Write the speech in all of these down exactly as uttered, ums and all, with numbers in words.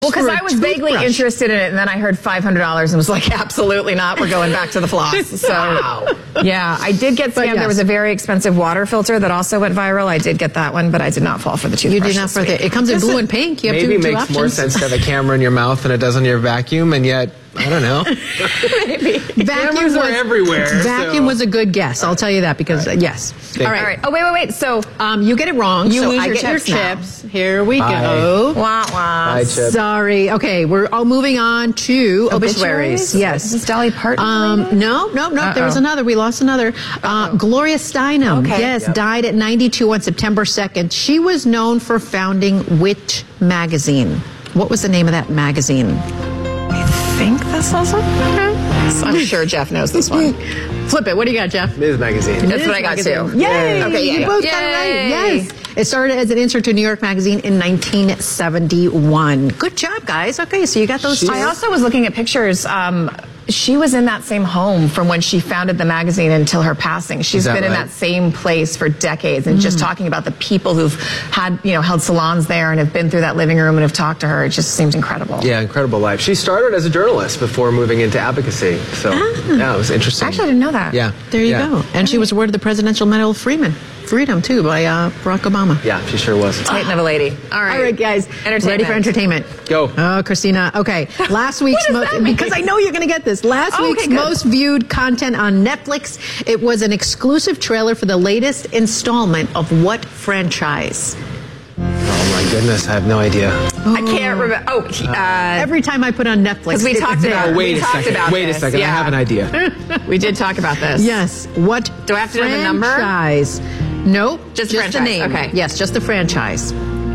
Well, because I was vaguely interested in it, and then I heard five hundred dollars and was like, absolutely not. We're going back to the floss. So, wow. Yeah, I did get scammed. Yes. There was a very expensive water filter that also went viral. I did get that one, but I did not fall for the toothbrush. You did not for the. It comes in blue and pink. You have maybe two, two makes options. more sense to have a camera in your mouth than it does on your vacuum, and yet, I don't know. Maybe. Vacuum was, are everywhere. Vacuum so. was a good guess. I'll tell you that because, uh, yes. All right. All right. Oh, wait, wait, wait. So um, you get it wrong. You so lose I your get chips your now. chips. Here we Bye. go. Wah, wah. Bye, Chip. Sorry. Okay, we're all moving on to obituaries. Obituaries? Yes. Is this Dolly Parton? Um, no, no, no. Uh-oh. There was another. We lost another. Uh, Gloria Steinem. Okay. Yes, Yep. died at ninety-two on September second. She was known for founding which magazine? What was the name of that magazine? I think this was it. I'm sure Jeff knows this one. Flip it. What do you got, Jeff? Miz Magazine. That's what I got Magazine. too. Yay! Okay, yeah, you yeah. both Yay. got it right. Yes. It started as an insert to New York Magazine in nineteen seventy-one. Good job, guys. Okay, so you got those two. I also was looking at pictures. Um, she was in that same home from when she founded the magazine until her passing. She's that been in right? that same place for decades, and mm. just talking about the people who've had, you know, held salons there and have been through that living room and have talked to her. It just seems incredible. Yeah, incredible life. She started as a journalist before moving into advocacy. So, ah. yeah, it was interesting. Actually, I didn't know that. Yeah. There you yeah. go. And she was awarded the Presidential Medal of Freedom, Freedom too, by uh, Barack Obama. Yeah, she sure was. Titan of a lady. All right. All right, guys. Entertainment. Ready for entertainment. Go. Oh, Christina. Okay. Last week's, What does mo- that mean? because I know you're going to get this. Last Oh, week's okay, good. most viewed content on Netflix. It was an exclusive trailer for the latest installment of what franchise? Oh, my goodness. I have no idea. I can't remember. Oh, uh, Every time I put on Netflix, because we it's talked there. about. Oh, wait we a talked second. About Wait this. a second. Yeah. I have an idea. We did talk about this. Yes. What? Do I have to know the number? Franchise? No, Just just franchise, the name. okay. Yes, just the franchise.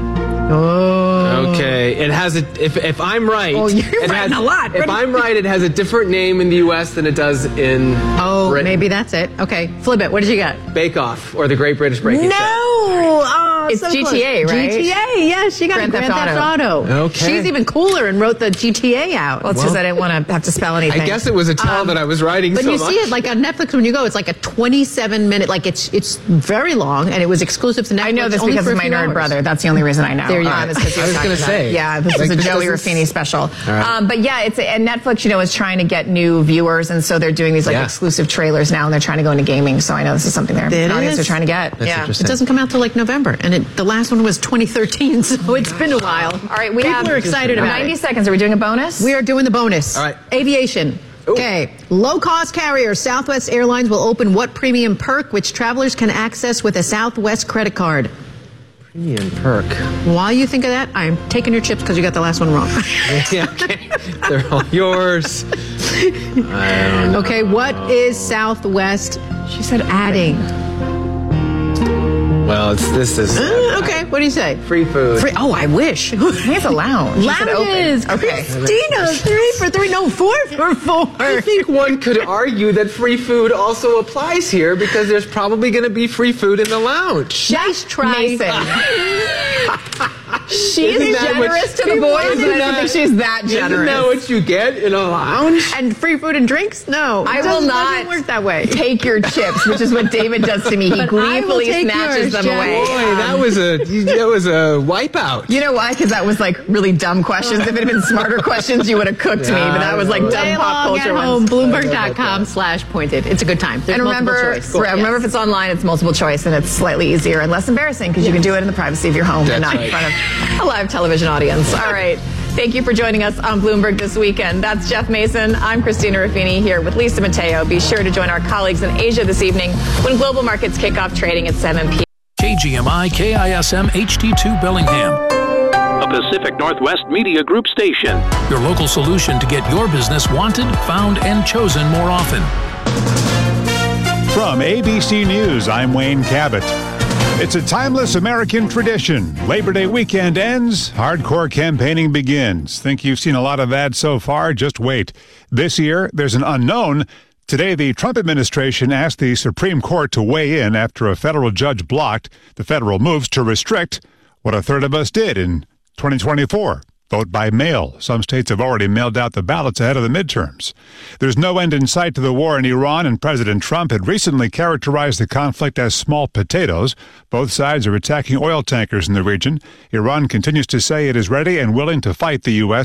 Oh. Okay. It has a. If if I'm right. Oh, you're it writing has, a lot. If Ready? I'm right, it has a different name in the U S than it does in. Oh, Britain. maybe that's it. Okay, flip it. What did you got? Bake Off or the Great British Baking Show. Oh, It's so G T A, close. right? G T A, yes. She got Grand Grand, Theft Theft, Auto. Auto. Okay. She's even cooler and wrote the G T A out. Well, it's just I didn't want to have to spell anything. I guess it was a tell Um, that I was writing But so you much. see it like on Netflix when you go, it's like a twenty-seven minute, like it's it's very long, and it was exclusive to Netflix. I know this only because for of a my few nerd hours. brother. That's the only reason I know. There you um, go. is 'cause he I was talking gonna about say. it. Yeah, this Like, was a this Joey doesn't- Ruffini special. right. Um, but yeah, it's and Netflix, you know, is trying to get new viewers, and so they're doing these like Yeah. exclusive trailers now, and they're trying to go into gaming. So I know this is something they're It audience is. are trying to get. That's yeah. interesting. It doesn't come out till like November, and it, the last one was twenty thirteen, so it's been a while. All right, we People have are excited about ninety it. seconds. Are we doing a bonus? We are doing the bonus. All right. Aviation. Ooh. Okay. Low-cost carrier Southwest Airlines will open what premium perk which travelers can access with a Southwest credit card? Premium perk. While you think of that, I'm taking your chips because you got the last one wrong. Yeah, okay. They're all yours. I don't know. Okay, what is Southwest She said adding? Well, it's this is Uh, okay, what do you say? free food. Free, oh, I wish. I think it's a lounge. She said open. Lounges. Okay. Christina, three for three. No, four for four. I think one could argue that free food also applies here because there's probably going to be free food in the lounge. Nice try. Mason. She's Isn't that what- generous to the Isn't boys, but I that- don't think she's that Isn't generous. that what you get in a lounge? And free food and drinks? No. I it will doesn't- not doesn't work that way. take your chips, which is what David does to me. He But I will gleefully take snatches yours, them Jeff. away. Boy, that was a that was a wipeout. You know why? Because that was like really dumb questions. If it had been smarter questions, you would have cooked me. But that was like dumb Play pop along culture at home, ones. Bloomberg.com slash pointed. It's a good time. There's And remember, multiple choice. right, remember if it's online, it's multiple choice, and it's slightly easier and less embarrassing because you can do it in the privacy of your home and That's not in right. front of a live television audience. All right. Thank you for joining us on Bloomberg this weekend. That's Jeff Mason. I'm Christina Ruffini here with Lisa Mateo. Be sure to join our colleagues in Asia this evening when global markets kick off trading at seven p.m. K G M I K I S M H D two Bellingham. A Pacific Northwest Media Group station. Your local solution to get your business wanted, found, and chosen more often. From A B C News, I'm Wayne Cabot. It's a timeless American tradition. Labor Day weekend ends, hardcore campaigning begins. Think you've seen a lot of that so far? Just wait. This year, there's an unknown. Today, the Trump administration asked the Supreme Court to weigh in after a federal judge blocked the federal moves to restrict what a third of us did in twenty twenty-four. Vote by mail. Some states have already mailed out the ballots ahead of the midterms. There's no end in sight to the war in Iran, and President Trump had recently characterized the conflict as small potatoes. Both sides are attacking oil tankers in the region. Iran continues to say it is ready and willing to fight the U S